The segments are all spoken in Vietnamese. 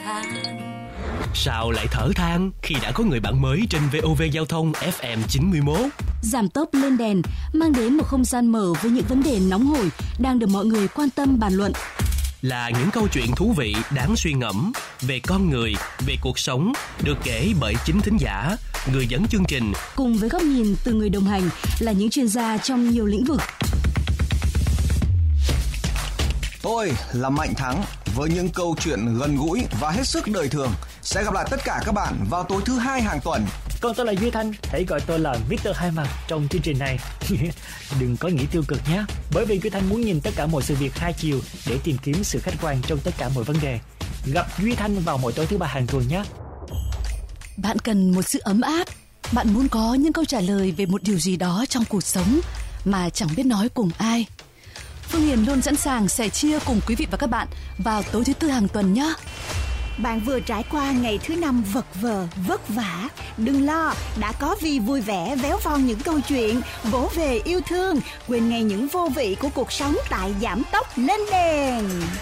than. Sao lại thở than khi đã có người bạn mới trên VOV Giao thông FM 91? Giảm tốc lên đèn mang đến một không gian mở với những vấn đề nóng hổi đang được mọi người quan tâm bàn luận. Là những câu chuyện thú vị đáng suy ngẫm về con người, về cuộc sống, được kể bởi chính thính giả, người dẫn chương trình. Cùng với góc nhìn từ người đồng hành là những chuyên gia trong nhiều lĩnh vực. Tôi là Mạnh Thắng với những câu chuyện gần gũi và hết sức đời thường. Sẽ gặp lại tất cả các bạn vào tối thứ 2 hàng tuần. Còn tôi là Duy Thanh, hãy gọi tôi là Mr. Hai Mặt trong chương trình này. Đừng có nghĩ tiêu cực nhé, bởi vì Duy Thanh muốn nhìn tất cả mọi sự việc hai chiều để tìm kiếm sự khách quan trong tất cả mọi vấn đề. Gặp Duy Thanh vào mỗi tối thứ 3 hàng tuần nhé. Bạn cần một sự ấm áp, bạn muốn có những câu trả lời về một điều gì đó trong cuộc sống mà chẳng biết nói cùng ai. Phương Hiền luôn sẵn sàng sẻ chia cùng quý vị và các bạn vào tối thứ 4 hàng tuần nhé. Bạn vừa trải qua ngày thứ 5 vật vờ, vất vả. Đừng lo, đã có Vi vui vẻ véo von những câu chuyện, vỗ về yêu thương, quên ngay những vô vị của cuộc sống tại Giảm tốc lên đèn.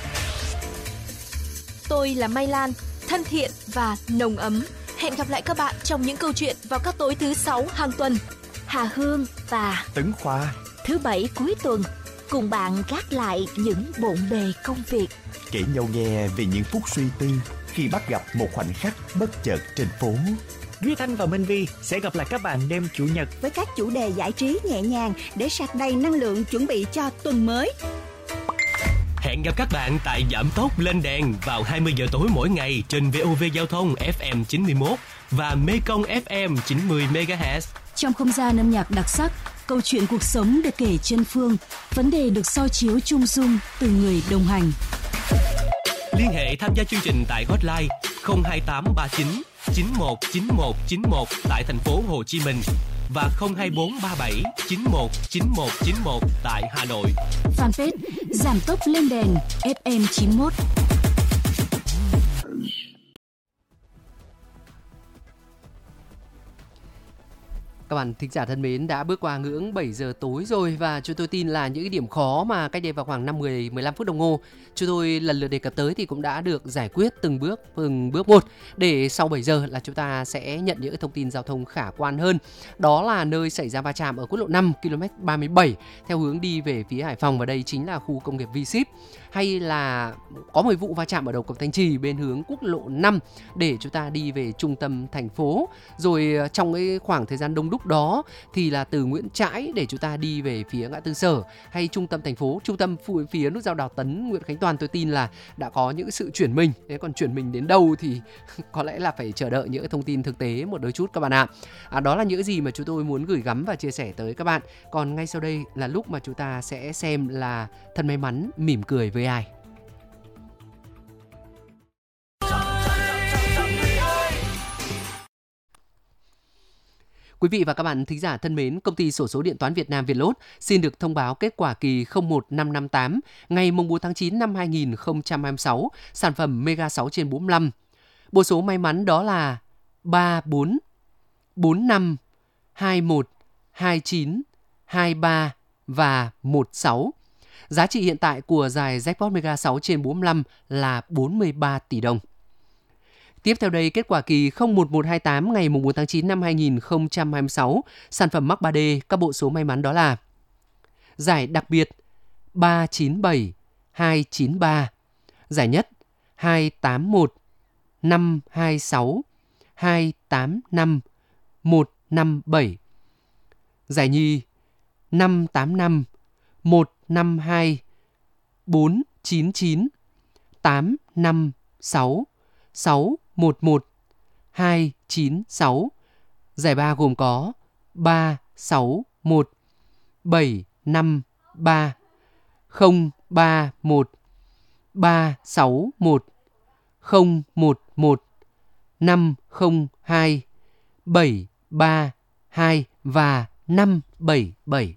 Tôi là Mai Lan, thân thiện và nồng ấm. Hẹn gặp lại các bạn trong những câu chuyện vào các tối thứ 6 hàng tuần. Hà Hương và Tấn Khoa, thứ 7 cuối tuần, cùng bạn gác lại những bộn bề công việc, kể nhau nghe về những phút suy tư khi bắt gặp một khoảnh khắc bất chợt trên phố. Duy Thanh và Minh Vi sẽ gặp lại các bạn đêm Chủ nhật với các chủ đề giải trí nhẹ nhàng để sạc đầy năng lượng chuẩn bị cho tuần mới. Hẹn gặp các bạn tại Giảm tốc lên đèn vào 20 giờ tối mỗi ngày trên VOV Giao thông FM 91 và Mekong FM 90 MHz. Trong không gian âm nhạc đặc sắc, câu chuyện cuộc sống được kể chân phương, vấn đề được soi chiếu chung dung từ người đồng hành. Liên hệ tham gia chương trình tại hotline 02839 919191 tại thành phố Hồ Chí Minh và 02437 919191 tại Hà Nội. Fanpage Giảm tốc lên đèn FM 91. Các bạn thính giả thân mến, đã bước qua ngưỡng 7 giờ tối rồi và chúng tôi tin là những cái điểm khó mà cách đây vào khoảng 5-15 phút đồng hồ chúng tôi lần lượt đề cập tới thì cũng đã được giải quyết từng bước một, để sau 7 giờ là chúng ta sẽ nhận những thông tin giao thông khả quan hơn. Đó là nơi xảy ra va chạm ở quốc lộ 5 km 37 theo hướng đi về phía Hải Phòng, và đây chính là khu công nghiệp V-Ship. Hay là có một vụ va chạm ở đầu cầu Thanh Trì bên hướng quốc lộ 5 để chúng ta đi về trung tâm thành phố. Rồi trong cái khoảng thời gian đông đúc đó thì là từ Nguyễn Trãi để chúng ta đi về phía ngã tư Sở hay trung tâm thành phố, trung tâm phía nút giao Đào Tấn, Nguyễn Khánh Toàn, tôi tin là đã có những sự chuyển mình. Thế còn chuyển mình đến đâu thì có lẽ là phải chờ đợi những thông tin thực tế một đôi chút các bạn ạ. Đó là những gì mà chúng tôi muốn gửi gắm và chia sẻ tới các bạn. Còn ngay sau đây là lúc mà chúng ta sẽ xem là Thật may mắn mỉm cười với ai. Quý vị và các bạn thính giả thân mến, Công ty Xổ số Điện toán Việt Nam Vietlote xin được thông báo kết quả kỳ 01558 ngày 4 tháng 9 năm 2026, sản phẩm Mega 6/45. Bộ số may mắn đó là 34 45 21 29 23 và 16. Giá trị hiện tại của giải jackpot Mega 6/45 là 43 tỷ đồng. Tiếp theo đây, kết quả kỳ 01128 ngày 4 tháng 9 năm 2026, sản phẩm mắc 3D, các bộ số may mắn đó là giải đặc biệt 397 293, giải nhất 281 526 285 157, giải nhì 585 152 499 856 611 296. Giải ba gồm có 361 753 031 361 011 502 732 và 577.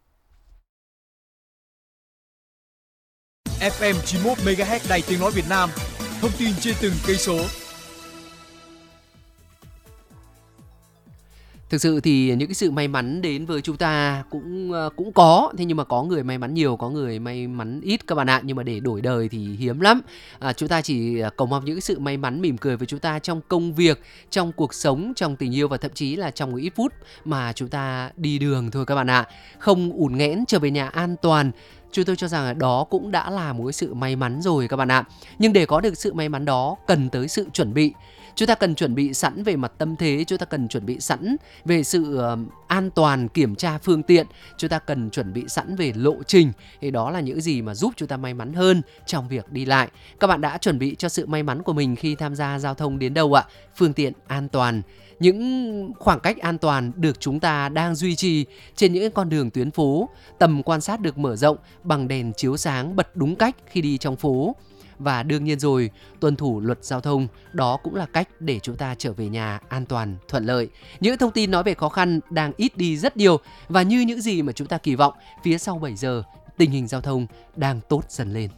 FM 91 MHz Đài Tiếng nói Việt Nam. Thông tin trên từng cây số. Thực sự thì những cái sự may mắn đến với chúng ta cũng có, thế nhưng mà có người may mắn nhiều, có người may mắn ít các bạn ạ. Nhưng mà để đổi đời thì hiếm lắm. Chúng ta chỉ cầu mong những cái sự may mắn mỉm cười với chúng ta trong công việc, trong cuộc sống, trong tình yêu và thậm chí là trong một ít phút mà chúng ta đi đường thôi các bạn ạ. Không ùn nghẽn, trở về nhà an toàn. Chúng tôi cho rằng là đó cũng đã là một sự may mắn rồi các bạn ạ. Nhưng để có được sự may mắn đó cần tới sự chuẩn bị. Chúng ta cần chuẩn bị sẵn về mặt tâm thế, chúng ta cần chuẩn bị sẵn về sự an toàn, kiểm tra phương tiện, chúng ta cần chuẩn bị sẵn về lộ trình. Thì đó là những gì mà giúp chúng ta may mắn hơn trong việc đi lại. Các bạn đã chuẩn bị cho sự may mắn của mình khi tham gia giao thông đến đâu ạ? Phương tiện an toàn. Những khoảng cách an toàn được chúng ta đang duy trì trên những con đường tuyến phố. Tầm quan sát được mở rộng bằng đèn chiếu sáng bật đúng cách khi đi trong phố. Và đương nhiên rồi, tuân thủ luật giao thông, đó cũng là cách để chúng ta trở về nhà an toàn, thuận lợi. Những thông tin nói về khó khăn đang ít đi rất nhiều. Và như những gì mà chúng ta kỳ vọng, phía sau 7 giờ, tình hình giao thông đang tốt dần lên.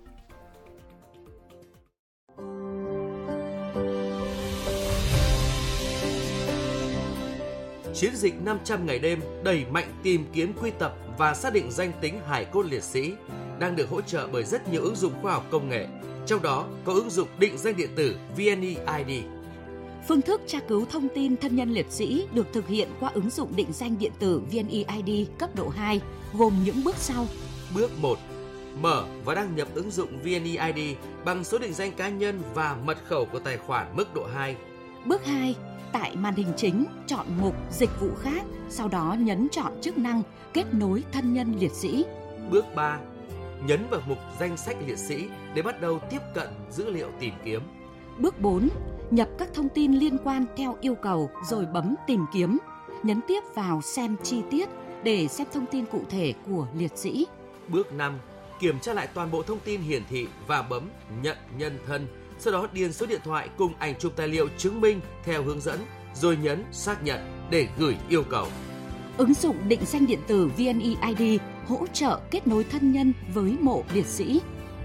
Chiến dịch 500 ngày đêm đẩy mạnh tìm kiếm, quy tập và xác định danh tính hài cốt liệt sĩ đang được hỗ trợ bởi rất nhiều ứng dụng khoa học công nghệ, trong đó có ứng dụng định danh điện tử VNeID. Phương thức tra cứu thông tin thân nhân liệt sĩ được thực hiện qua ứng dụng định danh điện tử VNeID cấp độ 2, gồm những bước sau. Bước 1. Mở và đăng nhập ứng dụng VNeID bằng số định danh cá nhân và mật khẩu của tài khoản mức độ 2. Bước 2. Tại màn hình chính, chọn mục Dịch vụ khác, sau đó nhấn chọn chức năng Kết nối thân nhân liệt sĩ. Bước 3. Nhấn vào mục Danh sách liệt sĩ để bắt đầu tiếp cận dữ liệu tìm kiếm. Bước 4. Nhập các thông tin liên quan theo yêu cầu rồi bấm Tìm kiếm. Nhấn tiếp vào Xem chi tiết để xem thông tin cụ thể của liệt sĩ. Bước 5. Kiểm tra lại toàn bộ thông tin hiển thị và bấm Nhận nhân thân. Sau đó điền số điện thoại cùng ảnh chụp tài liệu chứng minh theo hướng dẫn, rồi nhấn Xác nhận để gửi yêu cầu. Ứng dụng định danh điện tử VNeID hỗ trợ kết nối thân nhân với mộ liệt sĩ.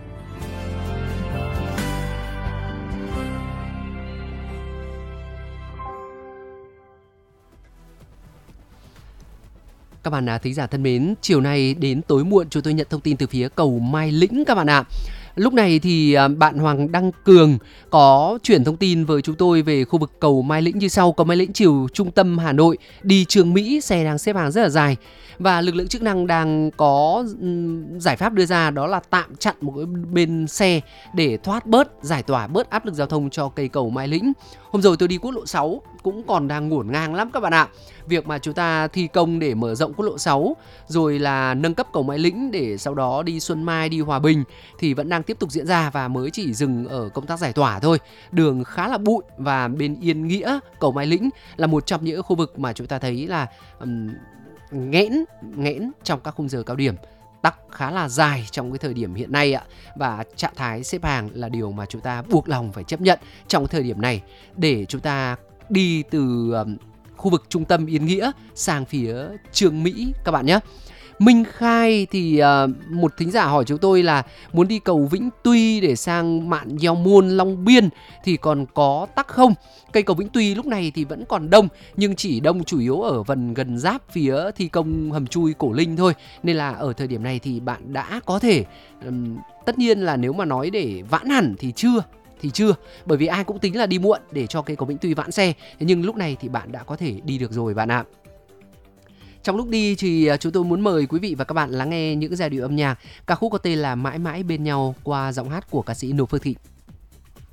Các bạn thính giả thân mến, chiều nay đến tối muộn chúng tôi nhận thông tin từ phía cầu Mai Lĩnh các bạn ạ. Lúc này thì bạn Hoàng Đăng Cường có chuyển thông tin với chúng tôi về khu vực cầu Mai Lĩnh như sau. Cầu Mai Lĩnh chiều trung tâm Hà Nội đi Trường Mỹ, xe đang xếp hàng rất là dài. Và lực lượng chức năng đang có giải pháp đưa ra, đó là tạm chặn một cái bên xe để thoát bớt, giải tỏa bớt áp lực giao thông cho cây cầu Mai Lĩnh. Hôm rồi tôi đi quốc lộ 6 cũng còn đang ngổn ngang lắm các bạn ạ. Việc mà chúng ta thi công để mở rộng quốc lộ 6 rồi là nâng cấp cầu Mai Lĩnh để sau đó đi Xuân Mai, đi Hòa Bình thì vẫn đang tiếp tục diễn ra và mới chỉ dừng ở công tác giải tỏa thôi. Đường khá là bụi và bên Yên Nghĩa, cầu Mai Lĩnh là một trong những khu vực mà chúng ta thấy là nghẽn trong các khung giờ cao điểm, tắc khá là dài trong cái thời điểm hiện nay ạ. Và trạng thái xếp hàng là điều mà chúng ta buộc lòng phải chấp nhận trong thời điểm này để chúng ta đi từ khu vực trung tâm Yên Nghĩa sang phía Trường Mỹ các bạn nhé. Minh Khai thì một thính giả hỏi chúng tôi là muốn đi cầu Vĩnh Tuy để sang Mạn Nheo Môn, Long Biên thì còn có tắc không? Cây cầu Vĩnh Tuy lúc này thì vẫn còn đông, nhưng chỉ đông chủ yếu ở phần gần giáp phía thi công hầm chui Cổ Linh thôi. Nên là ở thời điểm này thì bạn đã có thể, tất nhiên là nếu mà nói để vãn hẳn thì chưa, bởi vì ai cũng tính là đi muộn để cho cây cầu Vĩnh Tuy vãn xe. Thế nhưng lúc này thì bạn đã có thể đi được rồi bạn ạ. Trong lúc đi thì chúng tôi muốn mời quý vị và các bạn lắng nghe những giai điệu âm nhạc. Ca khúc có tên là Mãi Mãi Bên Nhau qua giọng hát của ca sĩ Noo Phước Thịnh.